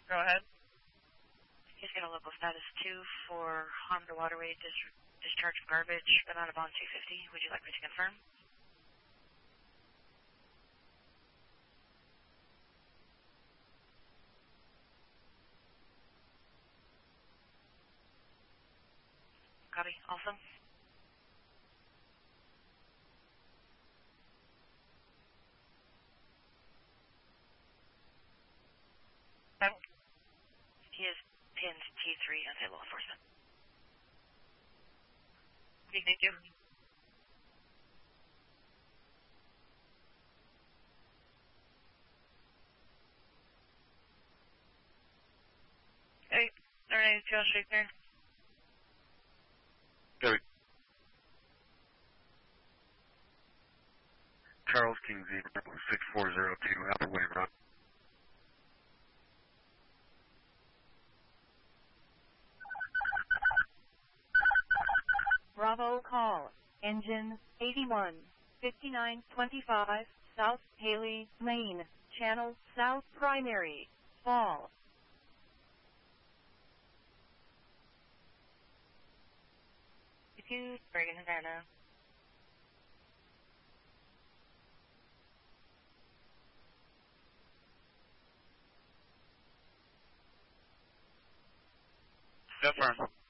Go ahead. He's got a local status 2 for harm to waterway, discharge of garbage, amount of bond 250. Would you like me to confirm? Copy. Also. He is pinned T3 until law enforcement. Thank you. Hey, all right, Josh Schickner. Copy. Charles King 6402, Appleway Road. Bravo call, engine 81, 5925, South Haley Lane, channel South Primary, fall. You, Bergen, Havana. Confirm.